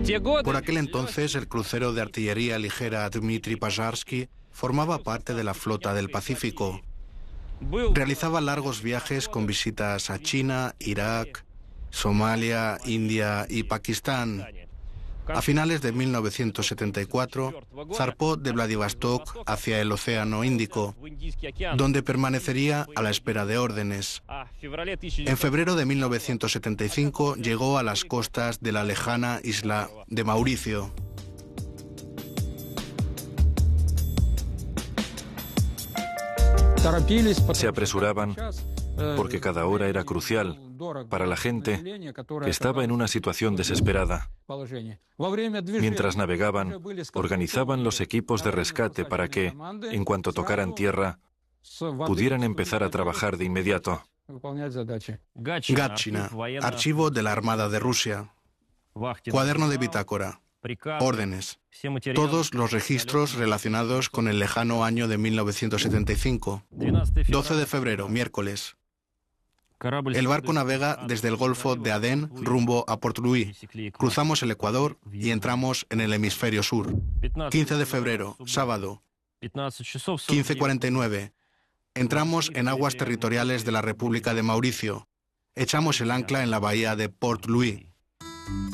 Por aquel entonces, el crucero de artillería ligera Dmitry Pazharsky formaba parte de la flota del Pacífico. Realizaba largos viajes con visitas a China, Irak, Somalia, India y Pakistán. A finales de 1974, zarpó de Vladivostok hacia el Océano Índico, donde permanecería a la espera de órdenes. En febrero de 1975 llegó a las costas de la lejana isla de Mauricio. Se apresuraban porque cada hora era crucial para la gente que estaba en una situación desesperada. Mientras navegaban, organizaban los equipos de rescate para que, en cuanto tocaran tierra, pudieran empezar a trabajar de inmediato. Gatchina, archivo de la Armada de Rusia. Cuaderno de bitácora. Órdenes. Todos los registros relacionados con el lejano año de 1975. 12 de febrero, miércoles. El barco navega desde el Golfo de Adén rumbo a Port Louis. Cruzamos el Ecuador y entramos en el hemisferio sur. 15 de febrero, sábado. 15:49. Entramos en aguas territoriales de la República de Mauricio. Echamos el ancla en la bahía de Port Louis.